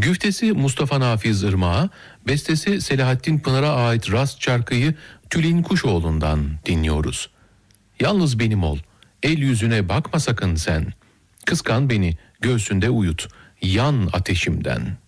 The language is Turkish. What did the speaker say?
Güftesi Mustafa Nafiz Irmak'a, bestesi Selahattin Pınar'a ait Rast şarkıyı Tülin Kuşoğlu'ndan dinliyoruz. Yalnız benim ol, el yüzüne bakma sakın sen. Kıskan beni, göğsünde uyut, yan ateşimden.